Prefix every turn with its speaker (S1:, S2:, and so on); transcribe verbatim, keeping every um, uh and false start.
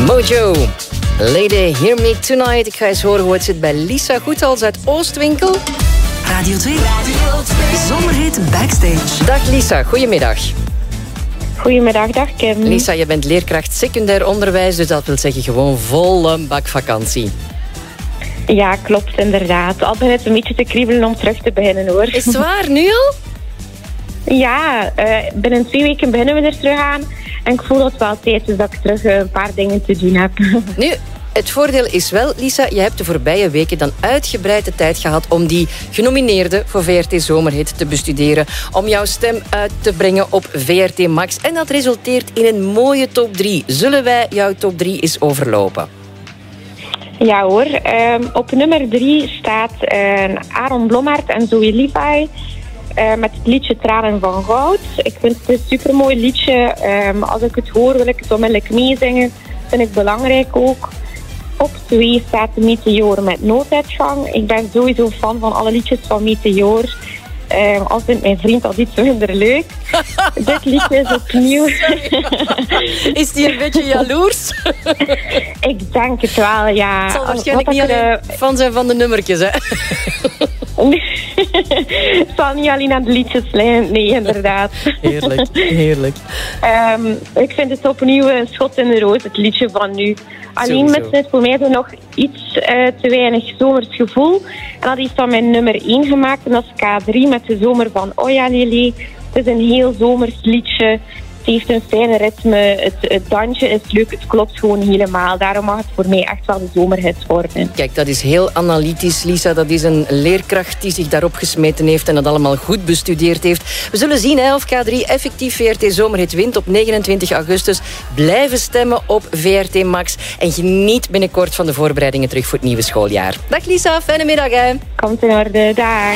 S1: Mojo. Lady, hear me tonight. Ik ga eens horen hoe het zit bij Lisa Goethals uit Oostwinkel.
S2: Radio twee. Radio twee. Zomerhit Backstage.
S1: Dag Lisa, goedemiddag.
S3: Goedemiddag, dag Kim.
S1: Lisa, je bent leerkracht secundair onderwijs, dus dat wil zeggen gewoon volle bak vakantie.
S3: Ja, klopt inderdaad. Al begint het een beetje te kriebelen om terug te beginnen hoor.
S1: Is het waar, nu al?
S3: Ja, uh, binnen twee weken beginnen we er terug aan. En ik voel dat het wel tijd is dat ik terug uh, een paar dingen te doen heb.
S1: Nu, het voordeel is wel, Lisa, je hebt de voorbije weken dan uitgebreid de tijd gehad om die genomineerden voor V R T Zomerhit te bestuderen. Om jouw stem uit te brengen op V R T Max. En dat resulteert in een mooie top drie. Zullen wij jouw top drie eens overlopen?
S3: Ja hoor, um, op nummer drie staat uh, Aaron Blommaert en Zoe Levi. Uh, met het liedje Tranen van Goud. Ik vind het een supermooi liedje. Um, als ik het hoor wil ik het onmiddellijk meezingen. Vind ik belangrijk ook. Op twee staat de Meteor met Nooduitgang. Ik ben sowieso fan van alle liedjes van Meteor. Um, al vindt mijn vriend al iets minder leuk. Dit liedje is opnieuw.
S1: Is die een beetje jaloers?
S3: Ik denk het wel, ja.
S1: Het zal waarschijnlijk
S3: Wat
S1: niet
S3: er,
S1: alleen fan zijn van de nummertjes, hè?
S3: Het zal niet alleen aan de liedjes liggen, nee, inderdaad.
S1: Heerlijk, heerlijk.
S3: Um, ik vind het opnieuw een schot in de roos, het liedje van nu. Alleen
S1: Sowieso.
S3: met voor mij er nog iets uh, te weinig zomers gevoel. En dat is dan mijn nummer één gemaakt. En dat is K drie met de zomer van Oja Lele. Het is een heel zomers liedje. Het heeft een fijne ritme. Het, het dansje is leuk. Het klopt gewoon helemaal. Daarom mag het voor mij echt wel de zomerhit worden.
S1: Kijk, dat is heel analytisch, Lisa. Dat is een leerkracht die zich daarop gesmeten heeft en dat allemaal goed bestudeerd heeft. We zullen zien hè, of K drie effectief V R T Zomerhit wint op negenentwintig augustus. Blijven stemmen op V R T Max. En geniet binnenkort van de voorbereidingen terug voor het nieuwe schooljaar. Dag Lisa, fijne middag hè.
S3: Komt in orde, dag.